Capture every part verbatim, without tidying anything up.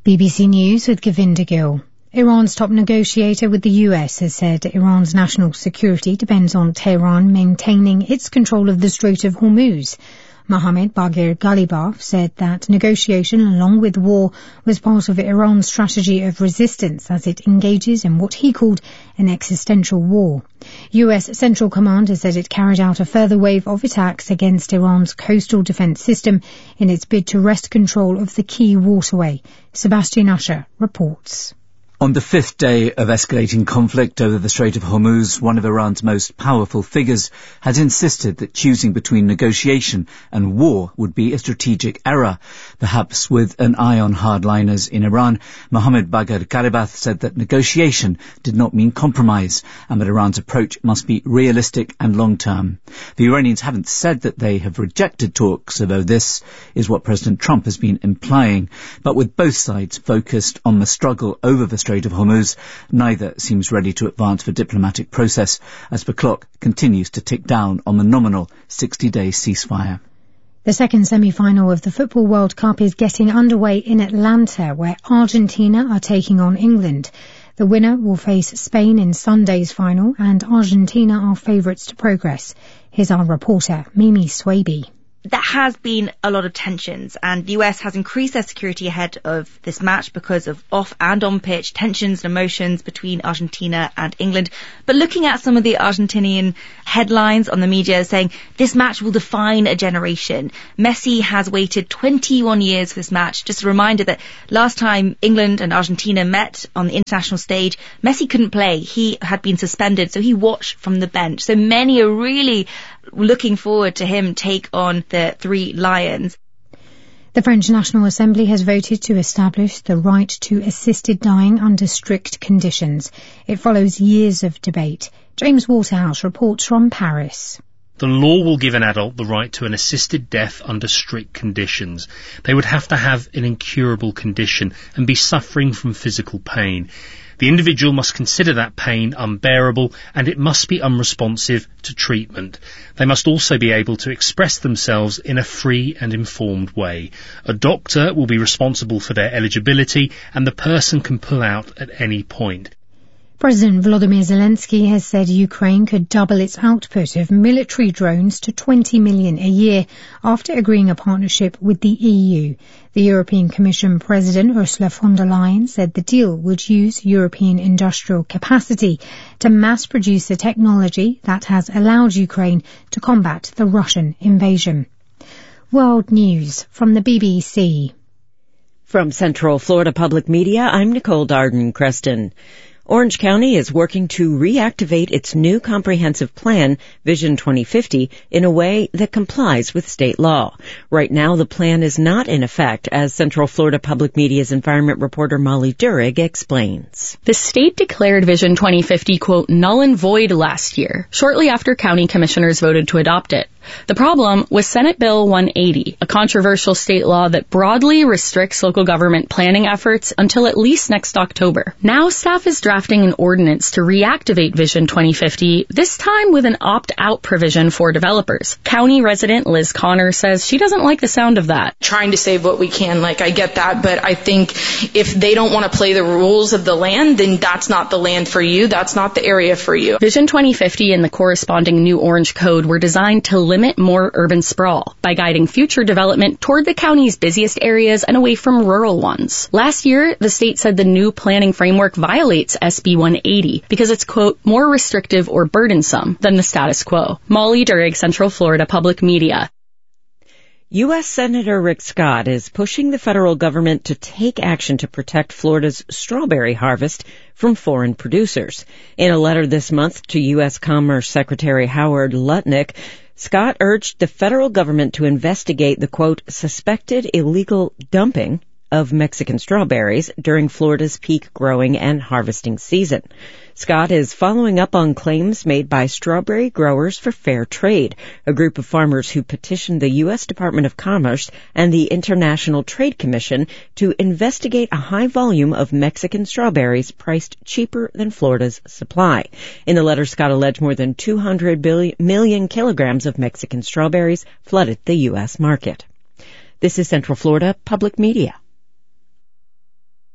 B B C News with Govinda Gill. Iran's top negotiator with the U S has said Iran's national security depends on Tehran maintaining its control of the Strait of Hormuz. Mohammad Bagher Ghalibaf said that negotiation, along with war, was part of Iran's strategy of resistance as it engages in what he called an existential war. U S Central Command has said it carried out a further wave of attacks against Iran's coastal defence system in its bid to wrest control of the key waterway. Sebastian Usher reports. On the fifth day of escalating conflict over the Strait of Hormuz, one of Iran's most powerful figures has insisted that choosing between negotiation and war would be a strategic error. Perhaps with an eye on hardliners in Iran, Mohammad Bagher Ghalibaf said that negotiation did not mean compromise and that Iran's approach must be realistic and long-term. The Iranians haven't said that they have rejected talks, although this is what President Trump has been implying. But with both sides focused on the struggle over the Strait of Hormuz, neither seems ready to advance the diplomatic process as the clock continues to tick down on the nominal sixty-day ceasefire. The second semi-final of the Football World Cup is getting underway in Atlanta, where Argentina are taking on England. The winner will face Spain in Sunday's final, and Argentina are favourites to progress. Here's our reporter, Mimi Swaby. There has been a lot of tensions, and the U S has increased their security ahead of this match because of off and on pitch tensions and emotions between Argentina and England. But looking at some of the Argentinian headlines on the media saying this match will define a generation. Messi has waited twenty-one years for this match. Just a reminder that last time England and Argentina met on the international stage, Messi couldn't play. He had been suspended, so he watched from the bench. So many are really looking forward to him take on the three lions. The French National Assembly has voted to establish the right to assisted dying under strict conditions. It follows years of debate. James Waterhouse reports from Paris. The law will give an adult the right to an assisted death under strict conditions. They would have to have an incurable condition and be suffering from physical pain. The individual must consider that pain unbearable, and it must be unresponsive to treatment. They must also be able to express themselves in a free and informed way. A doctor will be responsible for their eligibility, and the person can pull out at any point. President Volodymyr Zelensky has said Ukraine could double its output of military drones to twenty million a year after agreeing a partnership with the E U. The European Commission President Ursula von der Leyen said the deal would use European industrial capacity to mass produce the technology that has allowed Ukraine to combat the Russian invasion. World News from the B B C. From Central Florida Public Media, I'm Nicole Darden-Creston. Orange County is working to reactivate its new comprehensive plan, Vision twenty fifty, in a way that complies with state law. Right now, the plan is not in effect, as Central Florida Public Media's environment reporter Molly Durig explains. The state declared Vision twenty fifty, quote, null and void last year, shortly after county commissioners voted to adopt it. The problem was Senate Bill one eighty, a controversial state law that broadly restricts local government planning efforts until at least next October. Now staff is drafting an ordinance to reactivate Vision twenty fifty, this time with an opt-out provision for developers. County resident Liz Connor says she doesn't like the sound of that. Trying to save what we can, like I get that, but I think if they don't want to play the rules of the land, then that's not the land for you, that's not the area for you. Vision twenty fifty and the corresponding new Orange Code were designed to limit limit more urban sprawl by guiding future development toward the county's busiest areas and away from rural ones. Last year, the state said the new planning framework violates S B one eighty because it's, quote, more restrictive or burdensome than the status quo. Molly Durig, Central Florida Public Media. U S Senator Rick Scott is pushing the federal government to take action to protect Florida's strawberry harvest from foreign producers. In a letter this month to U S Commerce Secretary Howard Lutnick, Scott urged the federal government to investigate the, quote, suspected illegal dumping of Mexican strawberries during Florida's peak growing and harvesting season. Scott is following up on claims made by Strawberry Growers for Fair Trade, a group of farmers who petitioned the U S Department of Commerce and the International Trade Commission to investigate a high volume of Mexican strawberries priced cheaper than Florida's supply. In the letter, Scott alleged more than two hundred million kilograms of Mexican strawberries flooded the U S market. This is Central Florida Public Media.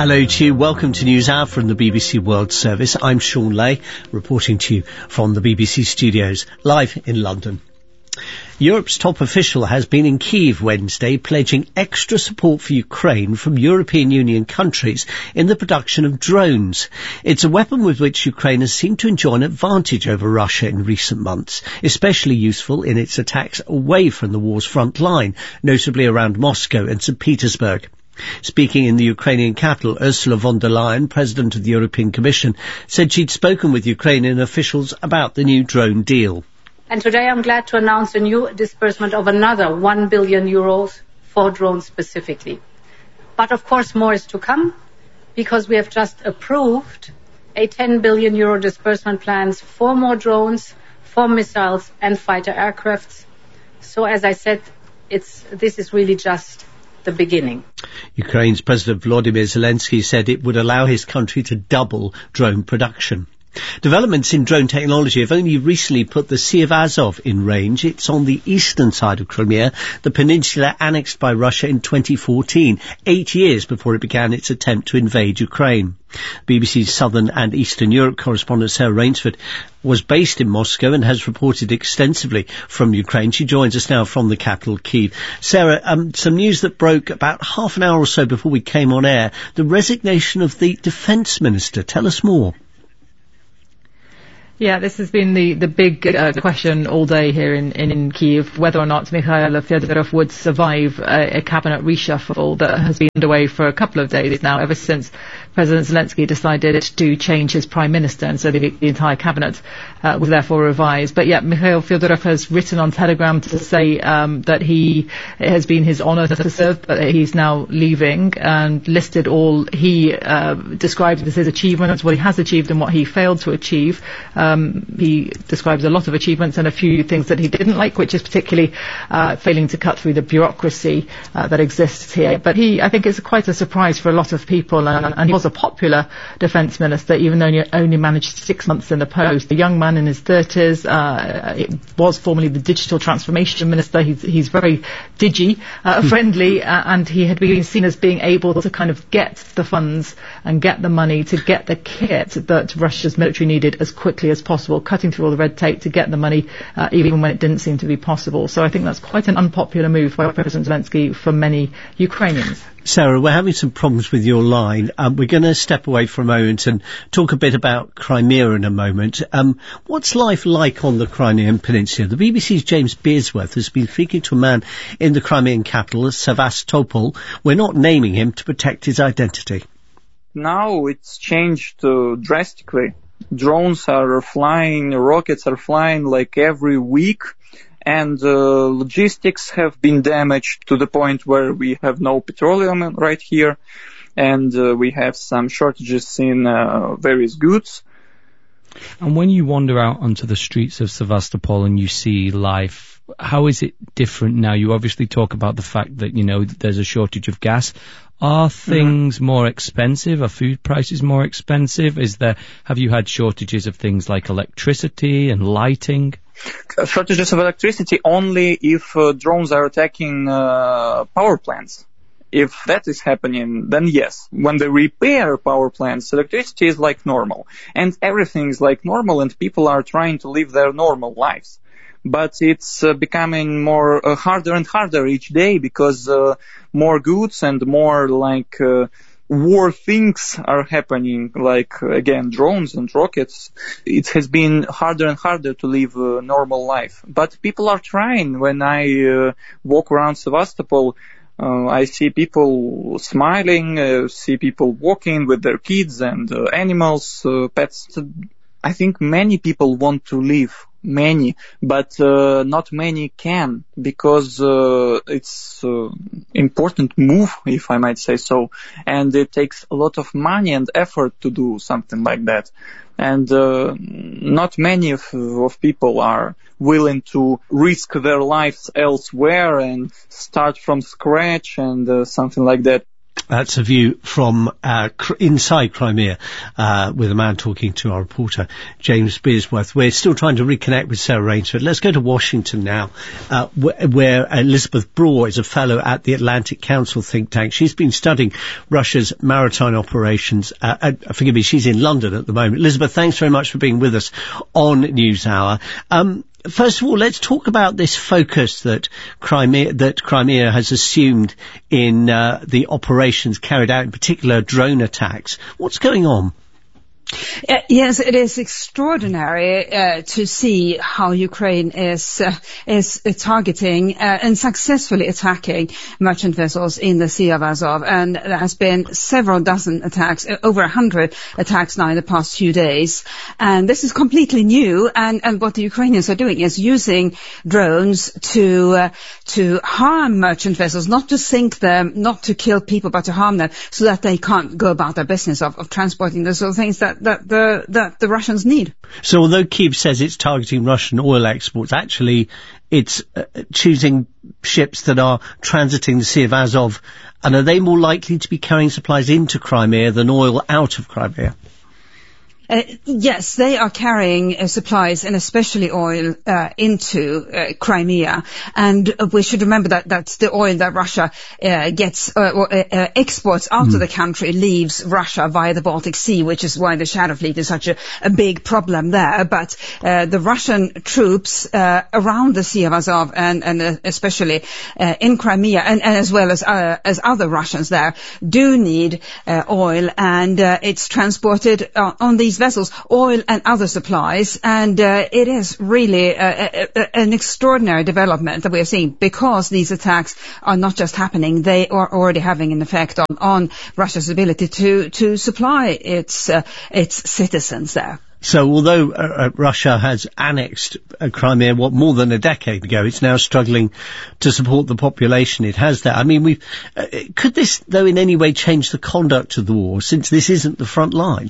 Hello to you. Welcome to NewsHour from the B B C World Service. I'm Sean Lay, reporting to you from the B B C studios, live in London. Europe's top official has been in Kyiv Wednesday pledging extra support for Ukraine from European Union countries in the production of drones. It's a weapon with which Ukraine has seemed to enjoy an advantage over Russia in recent months, especially useful in its attacks away from the war's front line, notably around Moscow and Saint Petersburg. Speaking in the Ukrainian capital, Ursula von der Leyen, President of the European Commission, said she'd spoken with Ukrainian officials about the new drone deal. And today I'm glad to announce a new disbursement of another one billion euros for drones specifically. But of course more is to come, because we have just approved a ten billion euro disbursement plans for more drones, for missiles and fighter aircrafts. So as I said, it's, this is really just the beginning. Ukraine's President Volodymyr Zelensky said it would allow his country to double drone production. Developments in drone technology have only recently put the Sea of Azov in range. It's on the eastern side of Crimea, the peninsula annexed by Russia in twenty fourteen, eight years before it began its attempt to invade Ukraine. B B C's Southern and Eastern Europe correspondent Sarah Rainsford was based in Moscow and has reported extensively from Ukraine. She joins us now from the capital, Kyiv. Sarah, um, some news that broke about half an hour or so before we came on air, the resignation of the defence minister. Tell us more. Yeah, this has been the, the big uh, question all day here in, in, in Kyiv, whether or not Mikhail Fyodorov would survive a, a cabinet reshuffle that has been underway for a couple of days now, ever since President Zelensky decided to change his prime minister, and so the, the entire cabinet uh, was therefore revised. But yeah, Mikhail Fyodorov has written on Telegram to say um, that he it has been his honour to serve, but he's now leaving, and listed all he uh, described as his achievements, what he has achieved and what he failed to achieve. Um, he describes a lot of achievements and a few things that he didn't like, which is particularly uh, failing to cut through the bureaucracy uh, that exists here. But he, I think, is quite a surprise for a lot of people, and, and he was a popular defence minister, even though he only managed six months in the post. A young man in his thirties, uh, it was formerly the digital transformation minister. He's, he's very digi, uh, friendly, uh, and he had been seen as being able to kind of get the funds and get the money to get the kit that Russia's military needed as quickly as possible, cutting through all the red tape to get the money, uh, even when it didn't seem to be possible. So I think that's quite an unpopular move by President Zelensky for many Ukrainians. Sarah, we're having some problems with your line. Um, we're going to step away for a moment and talk a bit about Crimea in a moment. Um, what's life like on the Crimean Peninsula? The B B C's James Beersworth has been speaking to a man in the Crimean capital, Sevastopol. We're not naming him to protect his identity. Now it's changed uh, drastically. Drones are flying, rockets are flying like every week. And uh, logistics have been damaged to the point where we have no petroleum right here, and uh, we have some shortages in uh, various goods. And when you wander out onto the streets of Sevastopol and you see life, how is it different now? You obviously talk about the fact that, you know, there's a shortage of gas. Are things mm-hmm. more expensive? Are food prices more expensive? Is there, have you had shortages of things like electricity and lighting? Shortages of electricity only if uh, drones are attacking uh, power plants. If that is happening, then yes. When they repair power plants, electricity is like normal. And everything is like normal, and people are trying to live their normal lives. But it's uh, becoming more uh, harder and harder each day, because uh, more goods and more like uh, war things are happening, like, again, drones and rockets. It has been harder and harder to live a normal life. But people are trying. When I uh, walk around Sevastopol, uh, I see people smiling, uh, see people walking with their kids and uh, animals, uh, pets. I think many people want to live. Many, but uh, not many can, because uh, it's uh, important move, if I might say so, and it takes a lot of money and effort to do something like that. And uh, not many of, of people are willing to risk their lives elsewhere and start from scratch and uh, something like that. That's a view from uh, cr- inside Crimea, uh, with a man talking to our reporter, James Beersworth. We're still trying to reconnect with Sarah Rainsford. Let's go to Washington now, uh, wh- where Elizabeth Braw is a fellow at the Atlantic Council think tank. She's been studying Russia's maritime operations. Uh, uh, forgive me, she's in London at the moment. Elizabeth, thanks very much for being with us on NewsHour. Um, First of all, let's talk about this focus that Crimea, that Crimea has assumed in uh, the operations carried out, in particular drone attacks. What's going on? Uh, yes, it is extraordinary uh, to see how Ukraine is uh, is uh, targeting uh, and successfully attacking merchant vessels in the Sea of Azov, and there has been several dozen attacks, uh, over a hundred attacks now in the past few days, and this is completely new. And, and what the Ukrainians are doing is using drones to uh, to harm merchant vessels, not to sink them, not to kill people, but to harm them, so that they can't go about their business of, of transporting the sort of things that that the that the Russians need. So although Kyiv says it's targeting Russian oil exports, actually it's uh, choosing ships that are transiting the Sea of Azov. And are they more likely to be carrying supplies into Crimea than oil out of Crimea? Uh, yes, they are carrying uh, supplies and especially oil uh, into uh, Crimea, and uh, we should remember that that's the oil that Russia uh, gets uh, or uh, uh, exports out mm. of the country leaves Russia via the Baltic Sea, which is why the Shadow Fleet is such a, a big problem there. But uh, the Russian troops uh, around the Sea of Azov and, and uh, especially uh, in Crimea, and, and as well as uh, as other Russians there, do need uh, oil, and uh, it's transported uh, on these vessels, oil and other supplies, and uh, it is really uh, a, a, an extraordinary development that we are seeing, because these attacks are not just happening, they are already having an effect on, on Russia's ability to, to supply its, uh, its citizens there. So although uh, Russia has annexed uh, Crimea, what, more than a decade ago, it's now struggling to support the population it has there. I mean, we uh, could this, though, in any way change the conduct of the war, since this isn't the front line?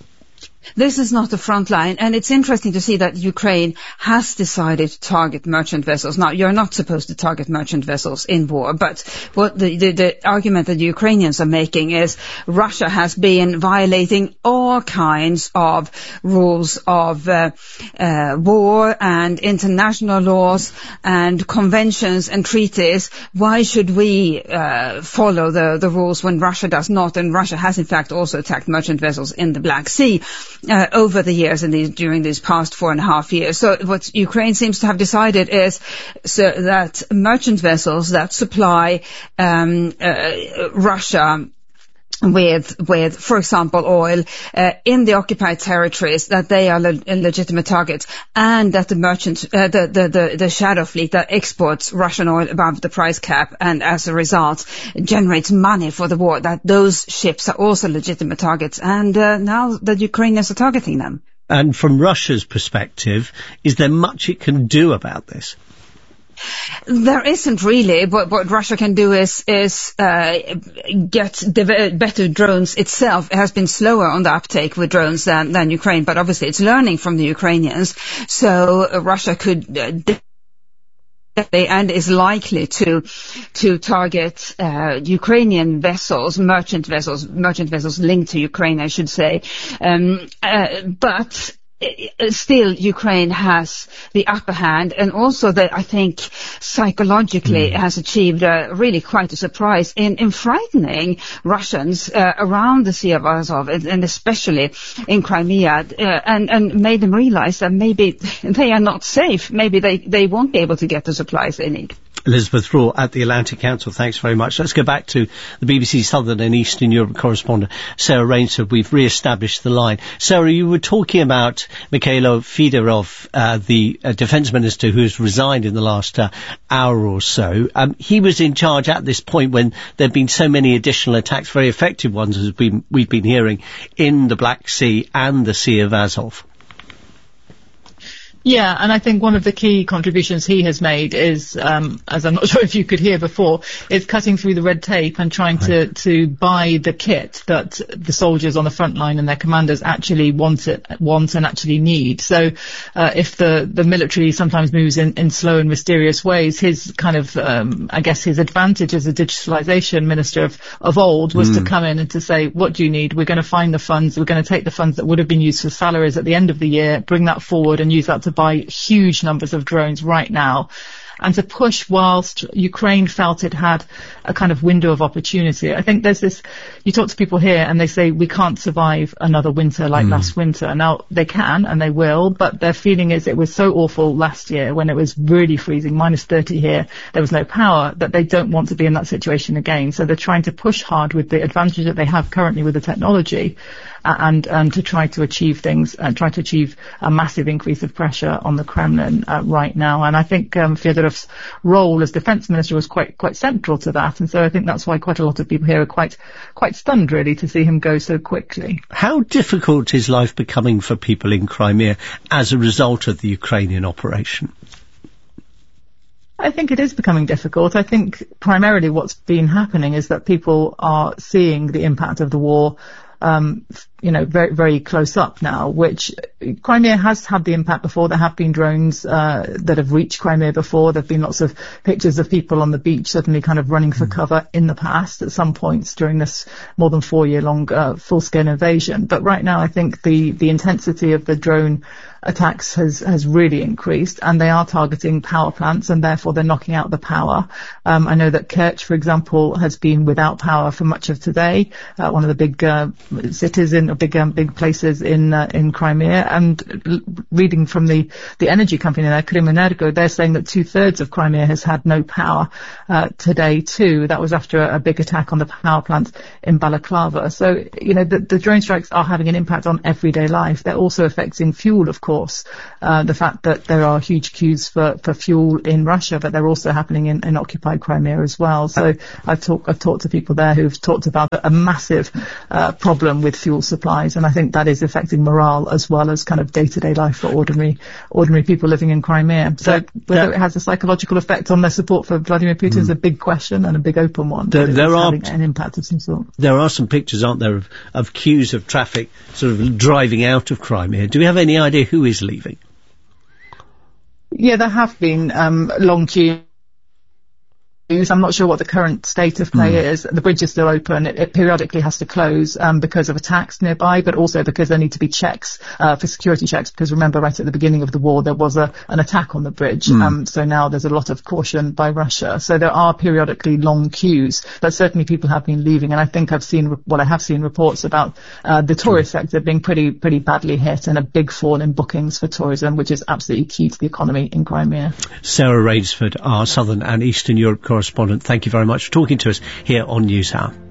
This is not the front line, and it's interesting to see that Ukraine has decided to target merchant vessels. Now, you're not supposed to target merchant vessels in war, but what the, the, the argument that the Ukrainians are making is Russia has been violating all kinds of rules of uh, uh, war and international laws and conventions and treaties. Why should we uh, follow the, the rules when Russia does not? And Russia has, in fact, also attacked merchant vessels in the Black Sea Uh, over the years and these, during these past four and a half years. So what Ukraine seems to have decided is so that merchant vessels that supply um, uh, Russia with, with, for example, oil uh, in the occupied territories, that they are le- legitimate targets, and that the merchant, uh, the, the the the Shadow Fleet that exports Russian oil above the price cap and as a result generates money for the war, that those ships are also legitimate targets, and uh, now the Ukrainians are targeting them. And from Russia's perspective, is there much it can do about this? There isn't really. What, what Russia can do is is uh, get dev- better drones itself. It has been slower on the uptake with drones than, than Ukraine, but obviously it's learning from the Ukrainians. So uh, Russia could uh, and is likely to to target uh, Ukrainian vessels, merchant vessels, merchant vessels linked to Ukraine, I should say. Um, uh, but still, Ukraine has the upper hand, and also that I think psychologically mm. has achieved uh, really quite a surprise in, in frightening Russians uh, around the Sea of Azov, and, and especially in Crimea, uh, and, and made them realize that maybe they are not safe. Maybe they, they won't be able to get the supplies they need. Elizabeth Braw at the Atlantic Council, thanks very much. Let's go back to the B B C Southern and Eastern Europe correspondent, Sarah Rainsford. We've re-established the line. Sarah, you were talking about Mikhailo Fedorov, uh, the uh, defence minister who has resigned in the last uh, hour or so. Um, he was in charge at this point when there have been so many additional attacks, very effective ones, as been, we've been hearing, in the Black Sea and the Sea of Azov. Yeah, and I think one of the key contributions he has made is, um, as I'm not sure if you could hear before, is cutting through the red tape and trying to, to buy the kit that the soldiers on the front line and their commanders actually want it, want and actually need. So uh, if the, the military sometimes moves in, in slow and mysterious ways, his kind of, um, I guess his advantage as a digitalisation minister of, of old was mm. to come in and to say, what do you need? We're going to find the funds. We're going to take the funds that would have been used for salaries at the end of the year, bring that forward and use that to buy huge numbers of drones right now, and to push whilst Ukraine felt it had a kind of window of opportunity. I think there's this, you talk to people here and they say we can't survive another winter like mm. last winter. Now they can and they will, but their feeling is it was so awful last year when it was really freezing, minus thirty here, there was no power, that they don't want to be in that situation again. So they're trying to push hard with the advantage that they have currently with the technology uh, and, and to try to achieve things and try to achieve a massive increase of pressure on the Kremlin uh, right now. And I think um, Fyodorov's role as defence minister was quite quite central to that, and so I think that's why quite a lot of people here are quite quite stunned really to see him go so quickly. How difficult is life becoming for people in Crimea as a result of the Ukrainian operation? I think it is becoming difficult. I think primarily what's been happening is that people are seeing the impact of the war Um, you know, very, very close up now, which Crimea has had the impact before. There have been drones uh, that have reached Crimea before. There have been lots of pictures of people on the beach suddenly kind of running for mm. cover in the past at some points during this more than four year long uh, full scale invasion. But right now I think the, the intensity of the drone attacks has, has really increased, and they are targeting power plants and therefore they're knocking out the power. Um, I know that Kerch, for example, has been without power for much of today, uh, one of the big uh, cities in big um, big places in uh, in Crimea. And l- reading from the the energy company there, Krymenergo, they're saying that two thirds of Crimea has had no power uh, today too. That was after a, a big attack on the power plant in Balaclava. So you know the, the drone strikes are having an impact on everyday life. They're also affecting fuel, of course. Uh, the fact that there are huge queues for, for fuel in Russia, but they're also happening in, in occupied Crimea as well. So I've talked I've talked to people there who've talked about a massive uh, problem with fuel supplies, and I think that is affecting morale as well as kind of day-to-day life for ordinary ordinary people living in Crimea. So that, whether that, it has a psychological effect on their support for Vladimir Putin mm. is a big question and a big open one. There, there are having an impact of some sort. There are some pictures, aren't there, of, of queues of traffic sort of driving out of Crimea. Do we have any idea who is leaving? Yeah, there have been um, long queues. I'm not sure what the current state of play mm. is. The bridge is still open. It, it periodically has to close um, because of attacks nearby, but also because there need to be checks uh, for security checks. Because remember, right at the beginning of the war, there was a, an attack on the bridge. Mm. Um, so now there's a lot of caution by Russia. So there are periodically long queues, but certainly people have been leaving. And I think I've seen, well, I have seen reports about uh, the tourist mm. sector being pretty, pretty badly hit, and a big fall in bookings for tourism, which is absolutely key to the economy in Crimea. Sarah Rainsford, our Southern and Eastern Europe correspondent, thank you very much for talking to us here on NewsHour.